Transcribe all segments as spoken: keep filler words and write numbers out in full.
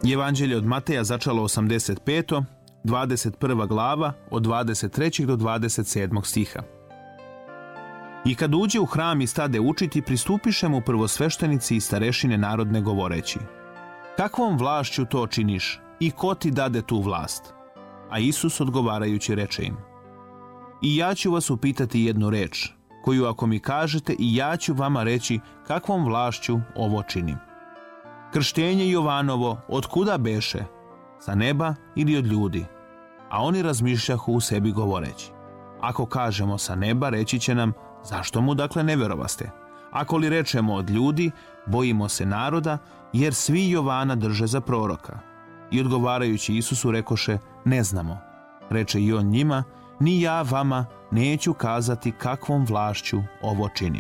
Evanđelje od Mateja začalo osamdeset peto, dvadeset prva glava od dvadeset trećeg do dvadeset sedmog stiha. I kad uđe u hram i stade učiti, pristupiše mu prvosveštenici i starešine narodne govoreći: kakvom vlašću to činiš i ko ti dade tu vlast? A Isus odgovarajući reče im: i ja ću vas upitati jednu reč, koju ako mi kažete i ja ću vama reći kakvom vlašću ovo činim. Krštenje Jovanovo od kuda beše? Sa neba ili od ljudi? A oni razmišljahu u sebi govoreći: ako kažemo sa neba, reći će nam, zašto mu dakle ne verovaste? Ako li rečemo od ljudi, bojimo se naroda, jer svi Jovana drže za proroka. I odgovarajući Isusu rekoše: ne znamo. Reče i on njima: ni ja vama neću kazati kakvom vlašću ovo činim.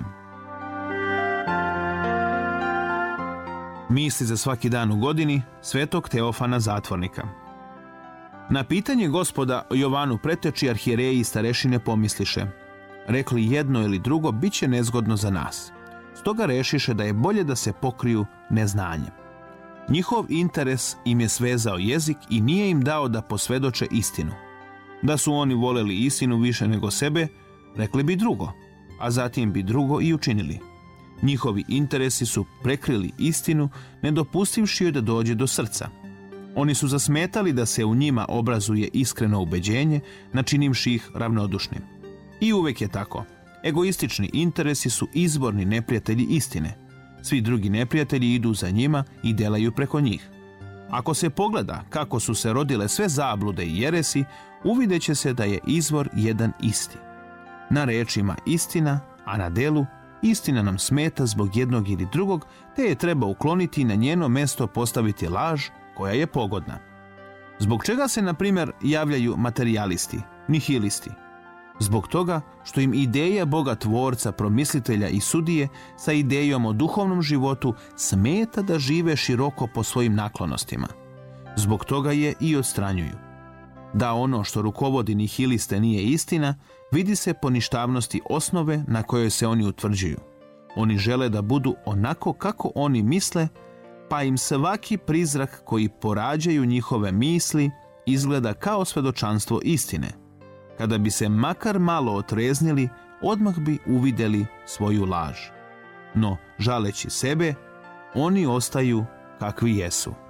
Misli za svaki dan u godini svetog Teofana Zatvornika. Na pitanje Gospoda o Jovanu preteči arhijereji i starešine pomisliše: rekli jedno ili drugo, bit će nezgodno za nas. Stoga rešiše da je bolje da se pokriju neznanjem. Njihov interes im je svezao jezik i nije im dao da posvedoče istinu. Da su oni voleli istinu više nego sebe, rekli bi drugo, a zatim bi drugo i učinili. Njihovi interesi su prekrili istinu, ne dopustivši joj da dođe do srca. Oni su zasmetali da se u njima obrazuje iskreno ubeđenje, načinivši ih ravnodušnim. I uvek je tako. Egoistični interesi su izborni neprijatelji istine. Svi drugi neprijatelji idu za njima i delaju preko njih. Ako se pogleda kako su se rodile sve zablude i jeresi, uvideće se da je izvor jedan isti. Na rečima istina, a na delu istina nam smeta zbog jednog ili drugog, te je treba ukloniti i na njeno mesto postaviti laž koja je pogodna. Zbog čega se, na primjer, javljaju materijalisti, nihilisti? Zbog toga što im ideja Boga Tvorca, promislitelja i sudije sa idejom o duhovnom životu smeta da žive široko po svojim naklonostima. Zbog toga je i odstranjuju. Da ono što rukovodi nihiliste nije istina, vidi se po ništavnosti osnove na kojoj se oni utvrđuju. Oni žele da budu onako kako oni misle, pa im svaki prizrak koji porađaju njihove misli izgleda kao svedočanstvo istine. Kada bi se makar malo otreznili, odmah bi uvideli svoju laž. No, žaleći sebe, oni ostaju kakvi jesu.